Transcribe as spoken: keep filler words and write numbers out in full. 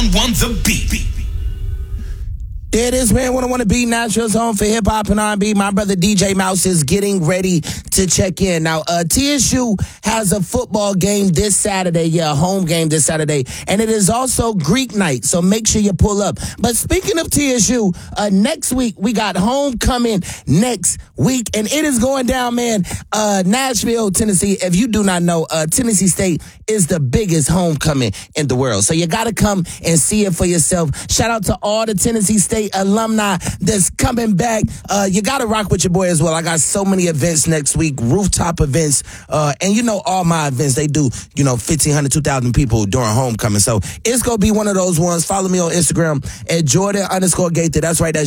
one oh one The Beat. There it is, man. one oh one The Beat, Nashville's home for hip-hop and R and B. My brother D J Mouse is getting ready to check in. Now, uh, T S U has a football game this Saturday. Yeah, a home game this Saturday. And it is also Greek night, so make sure you pull up. But speaking of T S U, uh, next week, we got homecoming next week. And it is going down, man. Uh, Nashville, Tennessee. If you do not know, uh, Tennessee State is the biggest homecoming in the world. So you got to come and see it for yourself. Shout out to all the Tennessee State alumni that's coming back. Uh, you got to rock with your boy as well. I got so many events next week, rooftop events. Uh, and you know, all my events, they do, you know, fifteen hundred, two thousand people during homecoming. So it's going to be one of those ones. Follow me on Instagram at Jordan underscore Gaither. That's right. That's